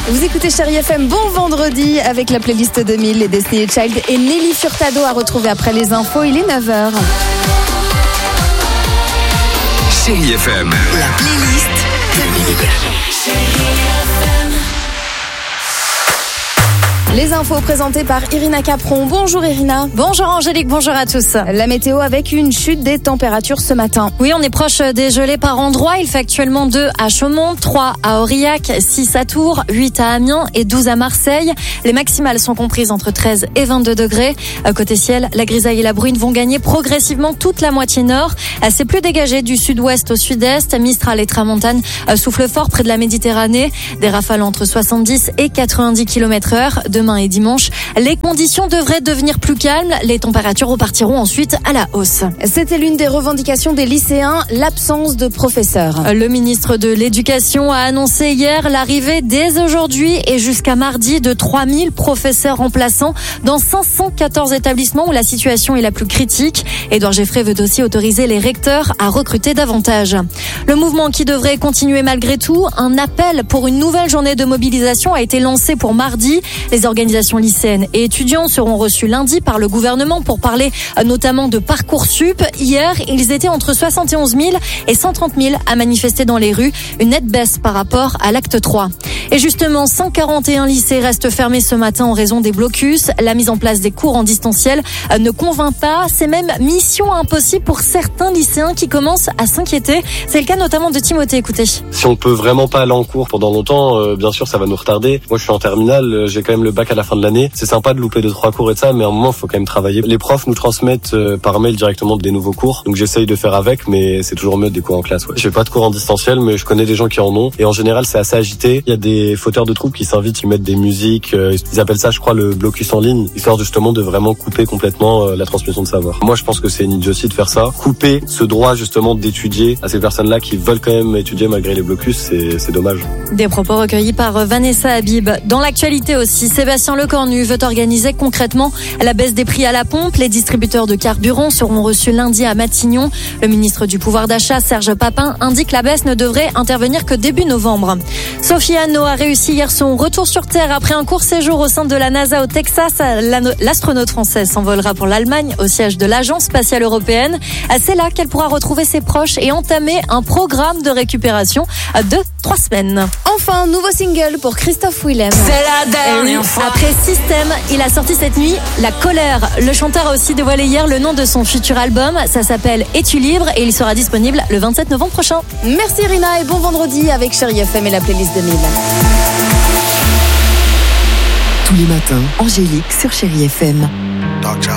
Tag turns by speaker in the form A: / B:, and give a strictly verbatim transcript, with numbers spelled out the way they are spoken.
A: Vous écoutez Chérie F M, bon vendredi avec la playlist deux mille, les Destiny's Child et Nelly Furtado à retrouver après les infos, il est neuf heures.
B: Chérie F M,
C: la playlist deux mille.
A: Les infos présentées par Irina Capron. Bonjour Irina.
D: Bonjour Angélique, bonjour à tous.
A: La météo avec une chute des températures ce matin.
D: Oui, on est proche des gelées par endroits. Il fait actuellement deux à Chaumont, trois à Aurillac, six à Tours, huit à Amiens et douze à Marseille. Les maximales sont comprises entre treize et vingt-deux degrés. Côté ciel, la grisaille et la bruine vont gagner progressivement toute la moitié nord. C'est plus dégagé du sud-ouest au sud-est. Mistral et tramontane soufflent fort près de la Méditerranée. Des rafales entre soixante-dix et quatre-vingt-dix kilomètres heure. Demain et dimanche, les conditions devraient devenir plus calmes. Les températures repartiront ensuite à la hausse.
A: C'était l'une des revendications des lycéens, l'absence de professeurs.
D: Le ministre de l'Éducation a annoncé hier l'arrivée dès aujourd'hui et jusqu'à mardi de trois mille professeurs remplaçants dans cinq cent quatorze établissements où la situation est la plus critique. Édouard Geffray veut aussi autoriser les recteurs à recruter davantage. Le mouvement qui devrait continuer malgré tout, un appel pour une nouvelle journée de mobilisation a été lancé pour mardi. Les organisations lycéennes et étudiants seront reçus lundi par le gouvernement pour parler notamment de Parcoursup. Hier, ils étaient entre soixante et onze mille et cent trente mille à manifester dans les rues, une nette baisse par rapport à l'acte trois. Et justement, cent quarante et un lycées restent fermés ce matin en raison des blocus. La mise en place des cours en distanciel ne convainc pas. C'est même mission impossible pour certains lycéens qui commencent à s'inquiéter. C'est le cas notamment de Timothée, écoutez.
E: Si on peut vraiment pas aller en cours pendant longtemps, euh, bien sûr ça va nous retarder. Moi je suis en terminale, j'ai quand même le bac à la fin de l'année. C'est sympa de louper deux trois cours et de ça, mais à un moment il faut quand même travailler. Les profs nous transmettent euh, par mail directement des nouveaux cours, donc j'essaye de faire avec, mais c'est toujours mieux des cours en classe. Ouais. Je fais pas de cours en distanciel, mais je connais des gens qui en ont, et en général c'est assez agité. Il y a des fauteurs de troupes qui s'invitent, ils mettent des musiques, euh, ils appellent ça je crois le blocus en ligne, histoire justement de vraiment couper complètement euh, la transmission de savoir. Moi je pense que c'est une idiotie de faire ça. Couper ce droit justement d'étudier à ces personnes-là qui veulent quand même étudier malgré les blocus, c'est, c'est dommage.
D: Des propos recueillis par Vanessa Habib. Dans l'actualité aussi, Sébastien Lecornu veut organiser concrètement la baisse des prix à la pompe. Les distributeurs de carburant seront reçus lundi à Matignon. Le ministre du pouvoir d'achat, Serge Papin, indique que la baisse ne devrait intervenir que début novembre. Sophie Hannah a réussi hier son retour sur Terre après un court séjour au sein de la NASA au Texas. L'astronaute française s'envolera pour l'Allemagne au siège de l'Agence spatiale européenne. C'est là qu'elle pourra retrouver ses proches et entamer un programme de récupération de trois semaines.
A: Enfin, nouveau single pour Christophe Willem.
D: C'est la dernière fois. Après Système, il a sorti cette nuit La Colère. Le chanteur a aussi dévoilé hier le nom de son futur album. Ça s'appelle Es-tu libre et il sera disponible le vingt-sept novembre prochain.
A: Merci Irina et bon vendredi avec Chérie F M et la playlist deux mille.
C: Tous les matins, Angélique sur Chérie F M.
F: Dog Job.